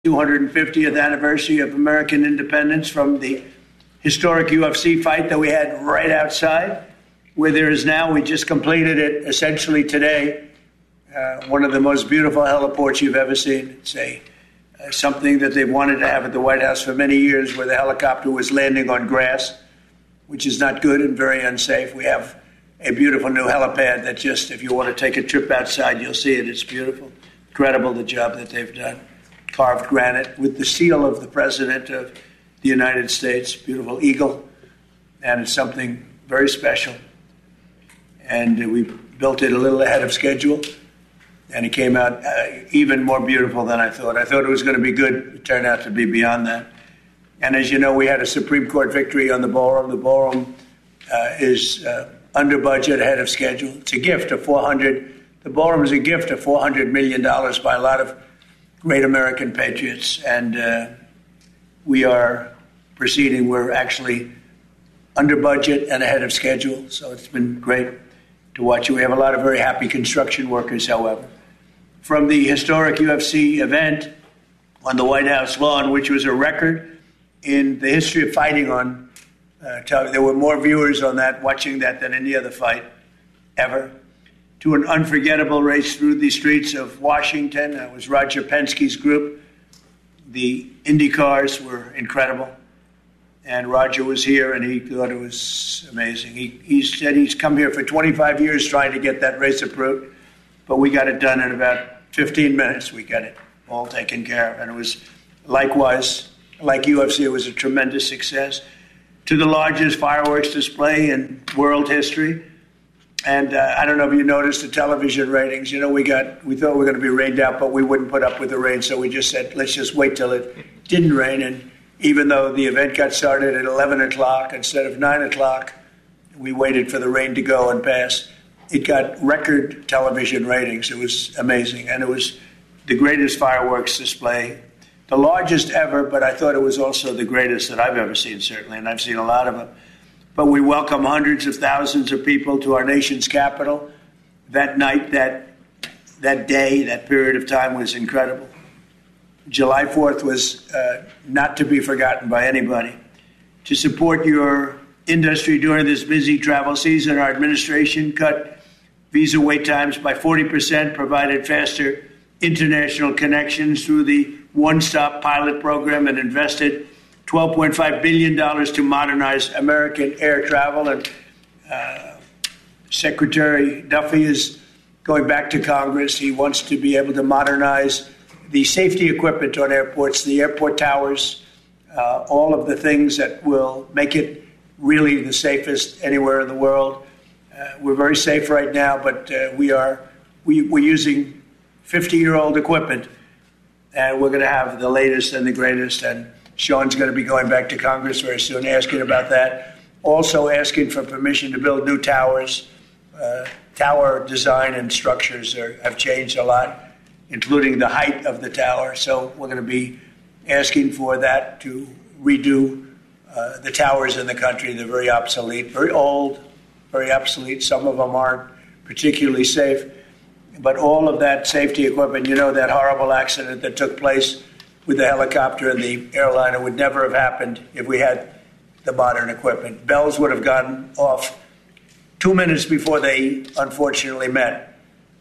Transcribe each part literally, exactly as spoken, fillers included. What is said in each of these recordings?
two hundred fiftieth anniversary of American independence from the historic U F C fight that we had right outside, where there is now, we just completed it essentially today, uh, one of the most beautiful heliports you've ever seen. It's a, uh, something that they've wanted to have at the White House for many years, where the helicopter was landing on grass, which is not good and very unsafe. We have a beautiful new helipad that just, if you want to take a trip outside, you'll see it. It's beautiful. Incredible, the job that they've done. Carved granite with the seal of the President of the United States, beautiful eagle, and it's something very special. And we built it a little ahead of schedule, and it came out uh, even more beautiful than I thought. I thought it was going to be good. It turned out to be beyond that. And as you know, we had a Supreme Court victory on the ballroom. The ballroom uh, is uh, under budget, ahead of schedule. It's a gift of four hundred. The ballroom is a gift of four hundred million dollars by a lot of great American patriots, and uh, we are proceeding. We're actually under budget and ahead of schedule, so it's been great to watch it. We have a lot of very happy construction workers, however. From the historic U F C event on the White House lawn, which was a record in the history of fighting on uh, television. There were more viewers on that, watching that, than any other fight ever. To an unforgettable race through the streets of Washington. That was Roger Penske's group. The Indy cars were incredible. And Roger was here, and he thought it was amazing. He, he said he's come here for twenty-five years trying to get that race approved, but we got it done in about fifteen minutes. We got it all taken care of. And it was likewise, like U F C, it was a tremendous success. To the largest fireworks display in world history. And uh, I don't know if you noticed the television ratings. You know, we got we thought we were going to be rained out, but we wouldn't put up with the rain, so we just said, let's just wait till it didn't rain. And even though the event got started at eleven o'clock instead of nine o'clock, we waited for the rain to go and pass. It got record television ratings. It was amazing. And it was the greatest fireworks display, the largest ever, but I thought it was also the greatest that I've ever seen, certainly, and I've seen a lot of them. But we welcome hundreds of thousands of people to our nation's capital. That night, that that day, that period of time was incredible. July fourth was uh, not to be forgotten by anybody. To support your industry during this busy travel season, our administration cut visa wait times by forty percent, provided faster international connections through the One-Stop Pilot Program, and invested twelve point five billion dollars to modernize American air travel. And uh, Secretary Duffy is going back to Congress. He wants to be able to modernize the safety equipment on airports, the airport towers, uh, all of the things that will make it really the safest anywhere in the world. Uh, we're very safe right now, but uh, we are we, we're using fifty-year-old equipment, and we're going to have the latest and the greatest. And Sean's going to be going back to Congress very soon, asking about that. Also asking for permission to build new towers. Uh, tower design and structures are, have changed a lot, including the height of the tower. So we're going to be asking for that to redo uh, the towers in the country. They're very obsolete, very old, very obsolete. Some of them aren't particularly safe. But all of that safety equipment, you know, that horrible accident that took place with the helicopter and the airliner would never have happened if we had the modern equipment. Bells would have gone off two minutes before they unfortunately met.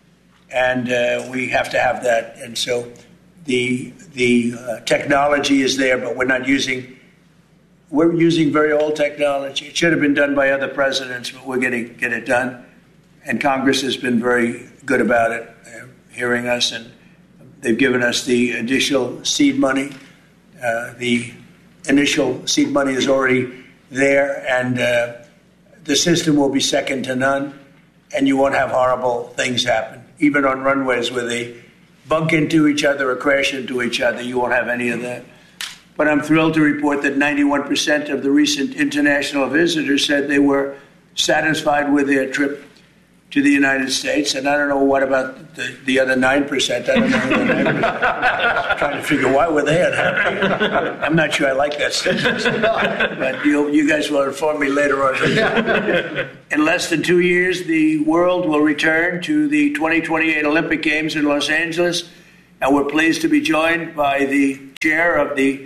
And uh, we have to have that. And so the the uh, technology is there, but we're not using, we're using very old technology. It should have been done by other presidents, but we're going to get it done. And Congress has been very good about it, uh, hearing us, and they've given us the additional seed money. Uh, the initial seed money is already there, and uh, the system will be second to none, and you won't have horrible things happen. Even on runways where they bump into each other or crash into each other, you won't have any of that. But I'm thrilled to report that ninety-one percent of the recent international visitors said they were satisfied with their trip to the United States. And I don't know what about the, the other nine percent. I don't know. I'm trying to figure why were they unhappy. I'm not sure I like that sentence. But you, you guys will inform me later on. In less than two years, the world will return to the twenty twenty-eight Olympic Games in Los Angeles. And we're pleased to be joined by the chair of the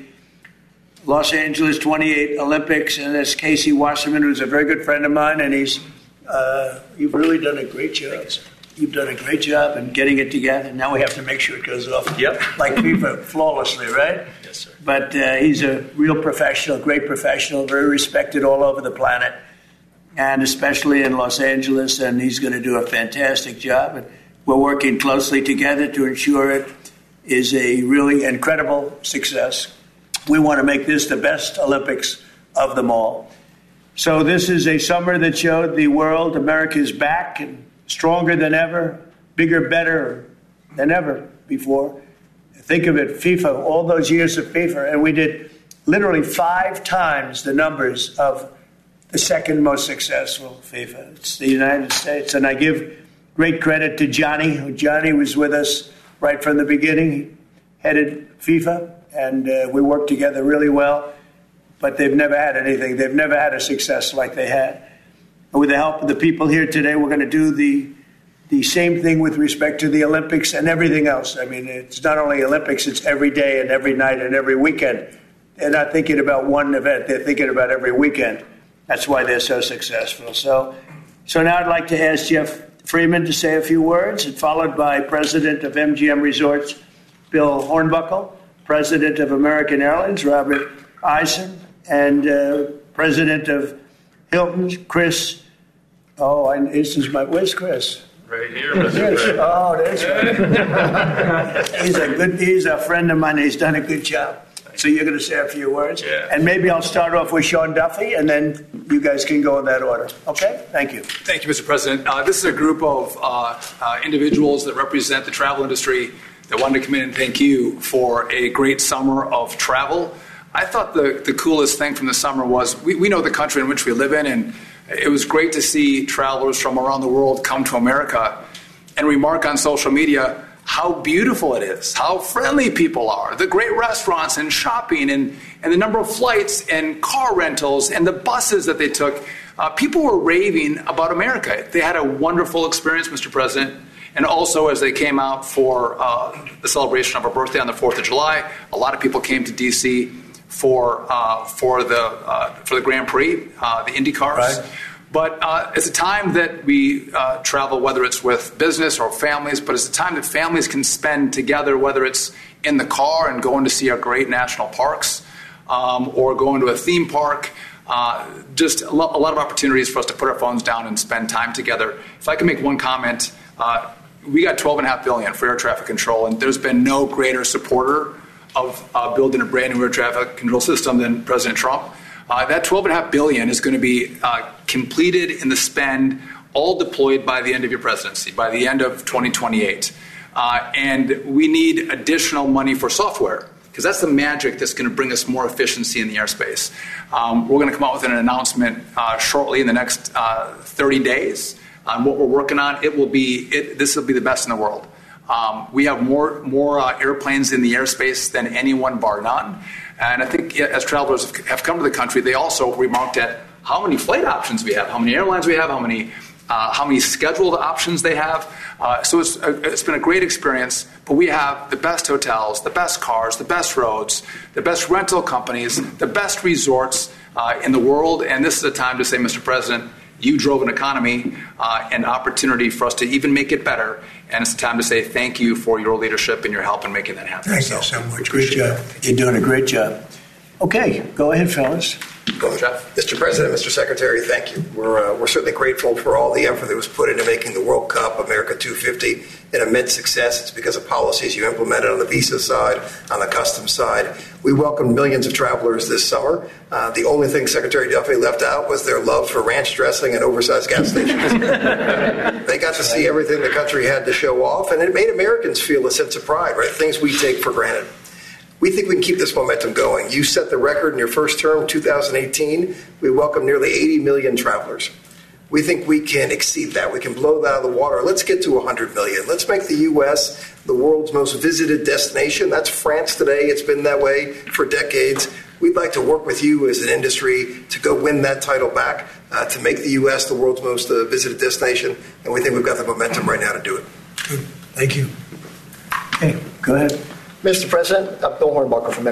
Los Angeles twenty-eight Olympics, and that's Casey Wasserman, who's a very good friend of mine, and he's uh, you've really done a great job. You've done a great job in getting it together. Now we have to make sure it goes off yep. like FIFA flawlessly, right? Yes, sir. But uh, he's a real professional, great professional, very respected all over the planet, and especially in Los Angeles, and he's going to do a fantastic job. And we're working closely together to ensure it is a really incredible success. We want to make this the best Olympics of them all. So this is a summer that showed the world America is back and stronger than ever, bigger, better than ever before. Think of it, FIFA, all those years of FIFA, and we did literally five times the numbers of the second most successful FIFA. It's the United States, and I give great credit to Johnny. Johnny was with us right from the beginning. He headed FIFA, and uh, we worked together really well, but they've never had anything. They've never had a success like they had. And with the help of the people here today, we're going to do the the same thing with respect to the Olympics and everything else. I mean, it's not only Olympics, it's every day and every night and every weekend. They're not thinking about one event. They're thinking about every weekend. That's why they're so successful. So, so now I'd like to ask Jeff Freeman to say a few words, and followed by President of M G M Resorts, Bill Hornbuckle, President of American Airlines, Robert Eisen, and uh, President of Hilton, Chris. Oh, I, this is my, where's Chris? Right here, Mister Chris. Oh, there's right. He's a good, he's a friend of mine. He's done a good job. So you're going to say a few words? Yeah. And maybe I'll start off with Sean Duffy, and then you guys can go in that order. Okay? Thank you. Thank you, Mister President. Uh, this is a group of uh, uh, individuals that represent the travel industry that wanted to come in and thank you for a great summer of travel. I thought the, the coolest thing from the summer was we, we know the country in which we live in, and it was great to see travelers from around the world come to America and remark on social media how beautiful it is, how friendly people are, the great restaurants and shopping, and, and the number of flights and car rentals and the buses that they took. Uh, people were raving about America. They had a wonderful experience, Mister President. And also, as they came out for uh, the celebration of our birthday on the fourth of July, a lot of people came to D C for uh, for the uh, for the Grand Prix, uh, the Indy cars. Right. But uh, it's a time that we uh, travel, whether it's with business or families, but it's a time that families can spend together, whether it's in the car and going to see our great national parks um, or going to a theme park. Uh, just a, lo- a lot of opportunities for us to put our phones down and spend time together. If I can make one comment, uh, we got twelve point five billion dollars for air traffic control, and there's been no greater supporter of uh, building a brand new air traffic control system than President Trump. Uh, that twelve point five billion dollars is going to be uh, completed in the spend, all deployed by the end of your presidency, by the end of twenty twenty-eight. Uh, and we need additional money for software, because that's the magic that's going to bring us more efficiency in the airspace. Um, we're going to come out with an announcement uh, shortly in the next uh, thirty days on what we're working on. It will be it, this will be the best in the world. Um, we have more more uh, airplanes in the airspace than anyone, bar none. And I think as travelers have come to the country, they also remarked at how many flight options we have, how many airlines we have, how many uh, how many scheduled options they have. Uh, so it's, uh, it's been a great experience, but we have the best hotels, the best cars, the best roads, the best rental companies, the best resorts uh, in the world. And this is a time to say, Mister President, you drove an economy uh, and opportunity for us to even make it better. And it's time to say thank you for your leadership and your help in making that happen. Thank so, you so much. Great job. You're doing a great job. Okay, go ahead, fellas. Go, Jeff. Mister President, Mister Secretary, thank you. We're uh, we're certainly grateful for all the effort that was put into making the World Cup America two fifty an immense success. It's because of policies you implemented on the visa side, on the customs side. We welcomed millions of travelers this summer. Uh, the only thing Secretary Duffy left out was their love for ranch dressing and oversized gas stations. They got to see everything the country had to show off, and it made Americans feel a sense of pride, right? Things we take for granted. We think we can keep this momentum going. You set the record in your first term, two thousand eighteen. We welcomed nearly eighty million travelers. We think we can exceed that. We can blow that out of the water. Let's get to one hundred million. Let's make the U S the world's most visited destination. That's France today. It's been that way for decades. We'd like to work with you as an industry to go win that title back, uh, to make the U S the world's most uh, visited destination. And we think we've got the momentum right now to do it. Good. Thank you. Okay, go ahead. Mister President, uh, Bill Hornbuckle from